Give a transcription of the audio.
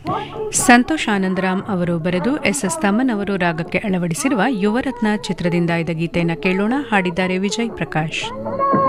ಸಂತೋಷ್ ಆನಂದರಾಮ್ ಅವರು ಬರೆದು ಎಸ್ ತಮ್ಮನ್ ಅವರು ರಾಗಕ್ಕೆ ಅಳವಡಿಸಿರುವ ಯುವರತ್ನ ಚಿತ್ರದಿಂದ ಇದ್ದ ಗೀತೆಯನ್ನು ಕೇಳೋಣ. ಹಾಡಿದ್ದಾರೆ ವಿಜಯ್ ಪ್ರಕಾಶ್.